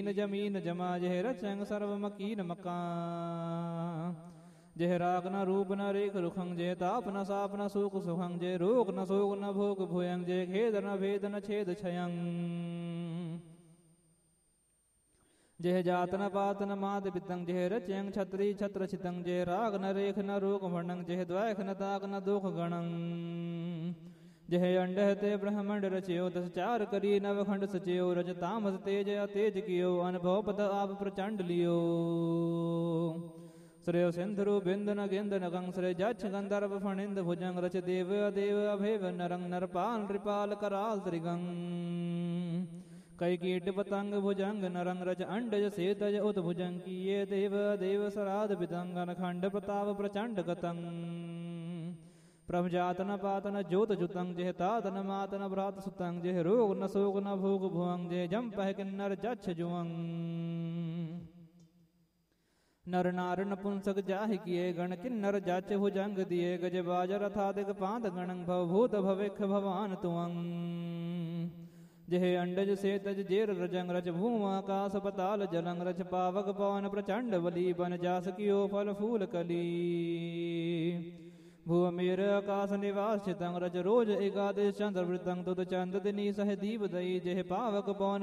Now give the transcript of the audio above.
जमीन जमा जह रचंग सर्व मकीन मका जह राग न रूप न रेख रुखंग जय ताप न साप न सुख सुखंग जय रोग न शोक न भोग भूयंग जय खेद न भेद न छेद छयंग जय जात न पात न मात पितंग जय रचयंग छत्री छत्र छितंग जय राग न रेख न रोग वर्णंग जय द्वैख न ताक न दुख गणंग जय अंडह ते ब्रह्मंड रचयो दस चार करी नवखंड सचयो रज तामस तेज अतेज कियो अनुभव पद आप प्रचंड लियो श्रेय सिंधु बिंद न गिंद न गंग श्रेय जच्छ गंधर्व फणिंद भुजंग रच देव अदेव अभेव नरंग नरपाल नृपाल कराल त्रिगंग कई कीट पतंग भुजंग नरंग रच अंडज सेतज उत भुजंग किए देव देव सराध पितंगन खंड प्रताप प्रचंड कतंग प्रभजात न पात न ज्योत जुतंग जह तात न मात न भ्रात सुतंग जह रोग न शोक न भोग भुवंग जय जम पह किन्नर जच्छ जुवंग नर नार नपुंसक जाहि किए गण किन्नर जाच भुजंग दिए गज बाज रथादिक पाद गणंग भवभूत भविख भवान तुअंग जह अंडज से तज जेर रजंग रच भूम आकाश पताल जलंग रच पावक पवन प्रचंड बली बन जास कियो फल फूल कली भुव मेर आकाश निवास चितंग रज रोज एकादश चंद्र वृतंग तुद चंद दिनी सह दीप दई जह पावक पवन